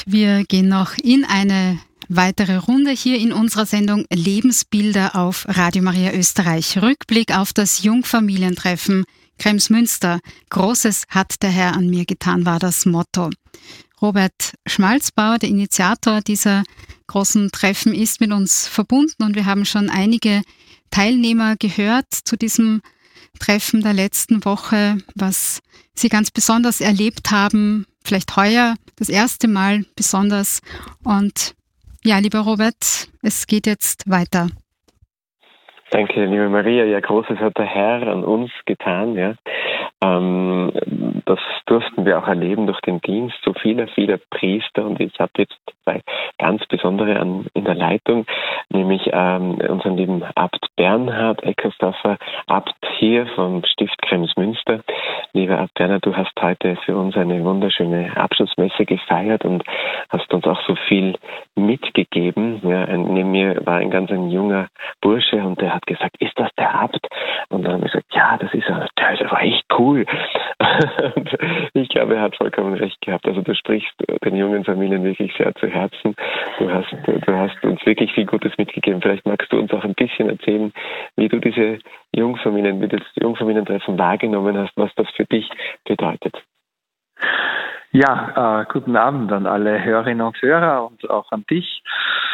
Wir gehen noch in eine weitere Runde hier in unserer Sendung Lebensbilder auf Radio Maria Österreich. Rückblick auf das Jungfamilientreffen Kremsmünster. Großes hat der Herr an mir getan, war das Motto. Robert Schmalzbauer, der Initiator dieser großen Treffen, ist mit uns verbunden und wir haben schon einige Teilnehmer gehört zu diesem Treffen der letzten Woche, was Sie ganz besonders erlebt haben, vielleicht heuer das erste Mal besonders. Und ja, lieber Robert, es geht jetzt weiter. Danke, liebe Maria. Ja, Großes hat der Herr an uns getan. Ja. Das durften wir auch erleben durch den Dienst so vieler Priester. Und ich habe jetzt zwei ganz besondere in der Leitung, nämlich unseren lieben Abt Bernhard Eckersdorfer, Abt hier vom Stift Kremsmünster. Lieber Abt Bernhard, du hast heute für uns eine wunderschöne Abschlussmesse gefeiert und hast uns auch so viel mitgegeben. Ja, neben mir war ein junger Bursche und der hat gesagt, ist das der Abt? Und dann haben wir gesagt, ja, das ist er. Der war echt cool. Und ich glaube, er hat vollkommen recht gehabt. Also du sprichst den jungen Familien wirklich sehr zu Herzen. Du hast uns wirklich viel Gutes mitgegeben. Vielleicht magst du uns auch ein bisschen erzählen, wie du wie das Jungfamilientreffen wahrgenommen hast, was das für dich bedeutet. Ja, guten Abend an alle Hörerinnen und Hörer und auch an dich.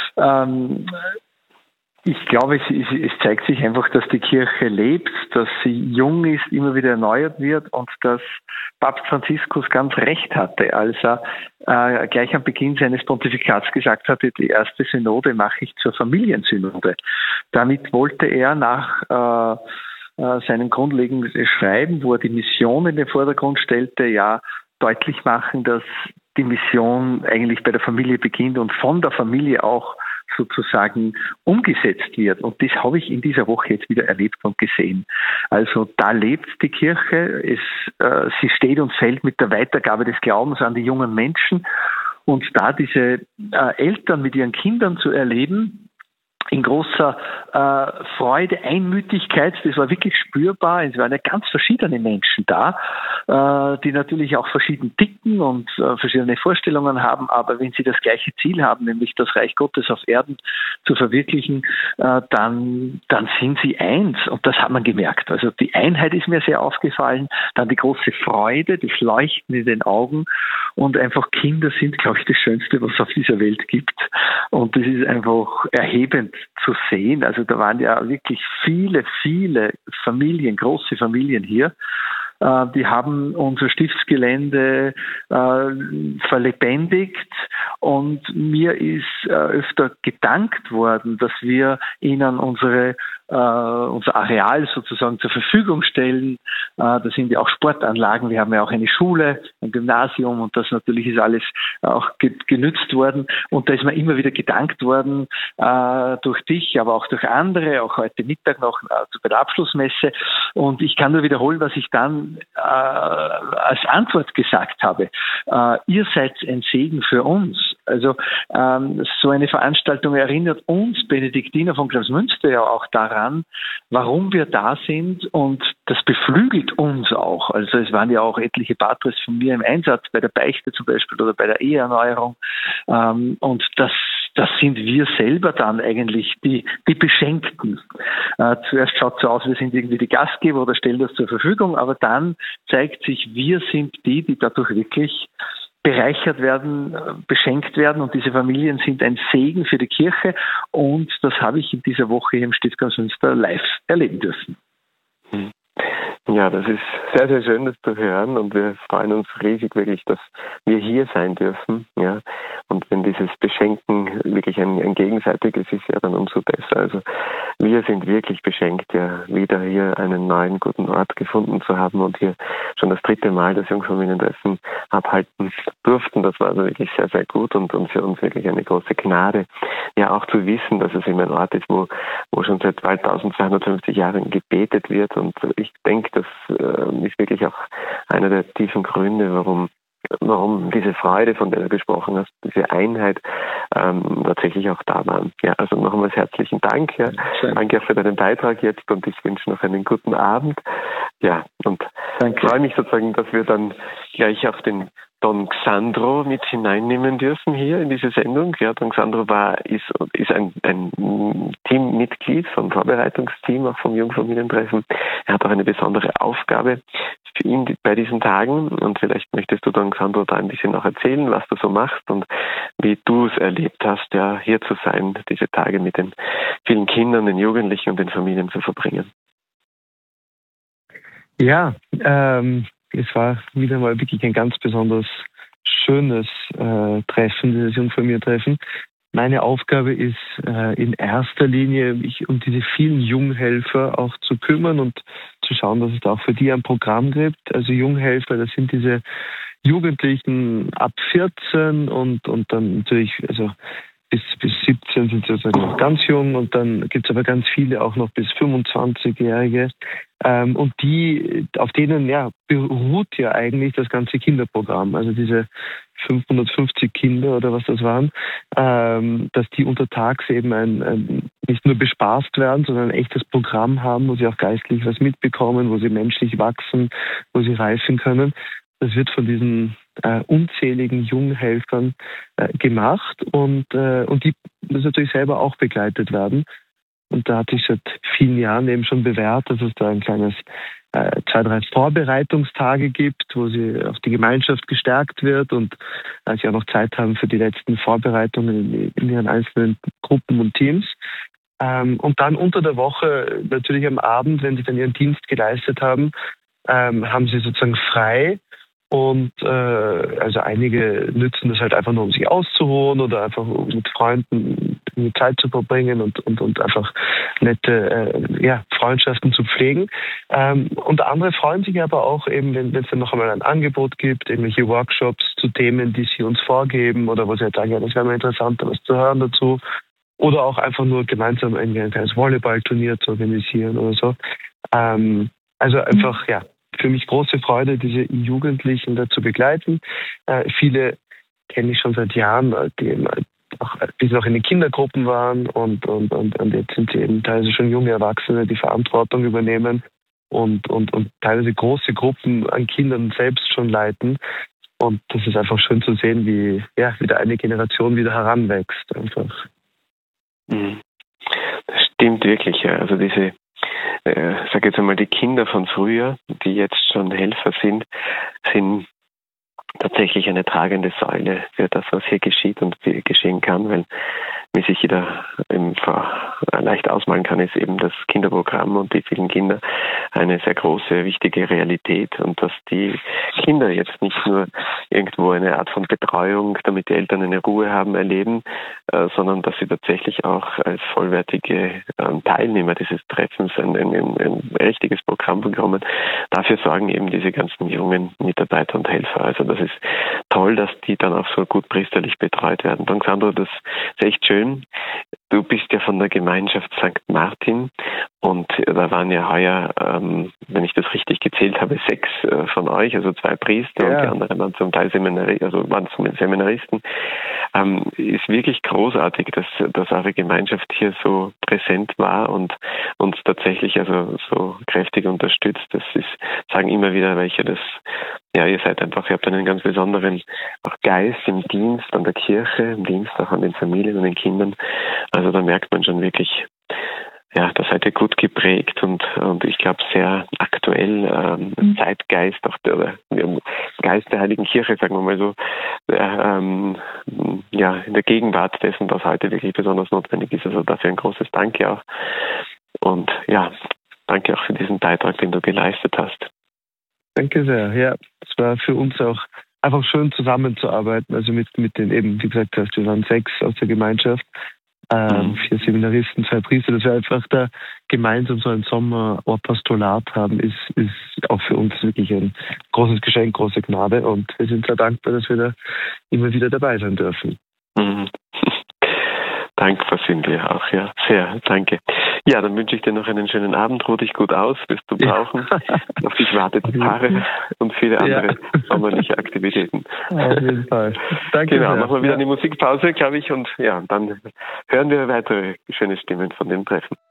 Ich glaube, es zeigt sich einfach, dass die Kirche lebt, dass sie jung ist, immer wieder erneuert wird und dass Papst Franziskus ganz recht hatte, als er gleich am Beginn seines Pontifikats gesagt hatte, die erste Synode mache ich zur Familiensynode. Damit wollte er nach seinem grundlegenden Schreiben, wo er die Mission in den Vordergrund stellte, ja deutlich machen, dass die Mission eigentlich bei der Familie beginnt und von der Familie auch sozusagen umgesetzt wird. Und das habe ich in dieser Woche jetzt wieder erlebt und gesehen. Also da lebt die Kirche. Sie steht und fällt mit der Weitergabe des Glaubens an die jungen Menschen. Und da diese Eltern mit ihren Kindern zu erleben, in großer Freude, Einmütigkeit, das war wirklich spürbar. Es waren ja ganz verschiedene Menschen da, die natürlich auch verschieden ticken und verschiedene Vorstellungen haben, aber wenn sie das gleiche Ziel haben, nämlich das Reich Gottes auf Erden zu verwirklichen, dann sind sie eins und das hat man gemerkt. Also die Einheit ist mir sehr aufgefallen, dann die große Freude, das Leuchten in den Augen und einfach Kinder sind, glaube ich, das Schönste, was es auf dieser Welt gibt und das ist einfach erhebend zu sehen. Also da waren ja wirklich viele Familien, große Familien hier. Die haben unser Stiftsgelände verlebendigt und mir ist öfter gedankt worden, dass wir ihnen unser Areal sozusagen zur Verfügung stellen. Da sind ja auch Sportanlagen, wir haben ja auch eine Schule, ein Gymnasium und das natürlich ist alles auch genützt worden und da ist mir immer wieder gedankt worden durch dich, aber auch durch andere, auch heute Mittag noch bei der Abschlussmesse und ich kann nur wiederholen, was ich dann als Antwort gesagt habe. Ihr seid ein Segen für uns. Also so eine Veranstaltung erinnert uns Benediktiner von Kremsmünster ja auch daran, warum wir da sind und das beflügelt uns auch. Also es waren ja auch etliche Patres von mir im Einsatz, bei der Beichte zum Beispiel oder bei der Eheerneuerung und das sind wir selber dann eigentlich die Beschenkten. Zuerst schaut es so aus, wir sind irgendwie die Gastgeber oder stellen das zur Verfügung, aber dann zeigt sich, wir sind die dadurch wirklich bereichert werden, beschenkt werden und diese Familien sind ein Segen für die Kirche und das habe ich in dieser Woche hier im Stift Kremsmünster live erleben dürfen. Ja, das ist sehr, sehr schön, das zu hören und wir freuen uns riesig wirklich, dass wir hier sein dürfen. Ja. Und wenn dieses Beschenken wirklich ein gegenseitiges ist, ja dann umso besser. Also wir sind wirklich beschenkt, ja wieder hier einen neuen guten Ort gefunden zu haben und hier schon das 3. Mal das Jungfamilientreffen abhalten durften. Das war also wirklich sehr, sehr gut und für uns wirklich eine große Gnade. Ja, auch zu wissen, dass es eben ein Ort ist, wo schon seit 1250 Jahren gebetet wird und ich denke, das ist wirklich auch einer der tiefen Gründe, warum diese Freude, von der du gesprochen hast, diese Einheit tatsächlich auch da waren. Ja, also nochmals herzlichen Dank. Ja. Danke auch für deinen Beitrag jetzt und ich wünsche noch einen guten Abend. Ja, und freue mich sozusagen, dass wir dann gleich auf den Don Xandro mit hineinnehmen dürfen hier in diese Sendung. Ja, Don Xandro ist ein Teammitglied vom Vorbereitungsteam, auch vom Jungfamilientreffen. Er hat auch eine besondere Aufgabe für ihn bei diesen Tagen und vielleicht möchtest du, Don Xandro, da ein bisschen auch erzählen, was du so machst und wie du es erlebt hast, ja, hier zu sein, diese Tage mit den vielen Kindern, den Jugendlichen und den Familien zu verbringen. Ja, es war wieder mal wirklich ein ganz besonders schönes Treffen, dieses Jungfamilientreffen. Meine Aufgabe ist in erster Linie, mich um diese vielen Junghelfer auch zu kümmern und zu schauen, dass es da auch für die ein Programm gibt. Also Junghelfer, das sind diese Jugendlichen ab 14 und dann natürlich, also bis 17 sind sie sozusagen noch ganz jung und dann gibt es aber ganz viele auch noch bis 25-Jährige. Und auf denen beruht ja eigentlich das ganze Kinderprogramm. Also diese 550 Kinder oder was das waren, dass die untertags eben nicht nur bespaßt werden, sondern ein echtes Programm haben, wo sie auch geistlich was mitbekommen, wo sie menschlich wachsen, wo sie reifen können. Das wird von diesen unzähligen Junghelfern gemacht und die müssen natürlich selber auch begleitet werden. Und da hat sich seit vielen Jahren eben schon bewährt, dass es da ein kleines 2-3 Vorbereitungstage gibt, wo sie auf die Gemeinschaft gestärkt wird und sie auch noch Zeit haben für die letzten Vorbereitungen in ihren einzelnen Gruppen und Teams. Und dann unter der Woche, natürlich am Abend, wenn sie dann ihren Dienst geleistet haben, haben sie sozusagen frei. Und also einige nützen das halt einfach nur, um sich auszuruhen oder einfach mit Freunden Zeit zu verbringen und einfach nette Freundschaften zu pflegen. Und andere freuen sich aber auch eben, wenn es dann noch einmal ein Angebot gibt, irgendwelche Workshops zu Themen, die sie uns vorgeben oder wo sie halt sagen, ja, das wäre mal interessant, was zu hören dazu. Oder auch einfach nur gemeinsam ein kleines Volleyballturnier zu organisieren oder so. Also einfach, für mich große Freude, diese Jugendlichen da zu begleiten. Viele kenne ich schon seit Jahren, die noch in den Kindergruppen waren und jetzt sind sie eben teilweise schon junge Erwachsene, die Verantwortung übernehmen und teilweise große Gruppen an Kindern selbst schon leiten. Und das ist einfach schön zu sehen, wie wieder eine Generation wieder heranwächst. Einfach. Das stimmt wirklich, ja. Also diese sag jetzt einmal, die Kinder von früher, die jetzt schon Helfer sind tatsächlich eine tragende Säule für das, was hier geschieht und geschehen kann, weil wie sich jeder leicht ausmalen kann, ist eben das Kinderprogramm und die vielen Kinder eine sehr große, wichtige Realität und dass die Kinder jetzt nicht nur irgendwo eine Art von Betreuung, damit die Eltern eine Ruhe haben, erleben, sondern dass sie tatsächlich auch als vollwertige Teilnehmer dieses Treffens ein richtiges Programm bekommen. Dafür sorgen eben diese ganzen jungen Mitarbeiter und Helfer. Also das ist toll, dass die dann auch so gut priesterlich betreut werden. Don Xandro, das ist echt schön. Du bist ja von der Gemeinschaft St. Martin und da waren ja heuer, wenn ich das richtig gezählt habe, 6 von euch, also 2 Priester und die anderen waren zum Teil Seminaristen. Ist wirklich großartig, dass eure Gemeinschaft hier so präsent war und uns tatsächlich also so kräftig unterstützt. Das sagen immer wieder welche, ihr habt einen ganz besonderen auch Geist im Dienst an der Kirche, im Dienst auch an den Familien und den Kindern. Also da merkt man schon wirklich, da seid ihr gut geprägt und ich glaube sehr aktuell, Zeitgeist, auch der Geist der Heiligen Kirche, sagen wir mal so, in der Gegenwart dessen, was heute wirklich besonders notwendig ist. Also dafür ein großes Danke auch. Und danke auch für diesen Beitrag, den du geleistet hast. Danke sehr. Ja, es war für uns auch einfach schön zusammenzuarbeiten. Also mit den eben, wie gesagt hast, wir waren 6 aus der Gemeinschaft, 4 Seminaristen, 2 Priester, dass wir einfach da gemeinsam so ein Sommerohrpastolat haben, ist auch für uns wirklich ein großes Geschenk, große Gnade und wir sind sehr dankbar, dass wir da immer wieder dabei sein dürfen. Dankbar sind wir auch, sehr, danke. Ja, dann wünsche ich dir noch einen schönen Abend, ruh dich gut aus, wirst du brauchen. Auf dich wartet die Paare und viele andere sommerliche Aktivitäten. Auf jeden Fall. Danke. Genau, machen wir wieder eine Musikpause, glaube ich, und dann hören wir weitere schöne Stimmen von dem Treffen.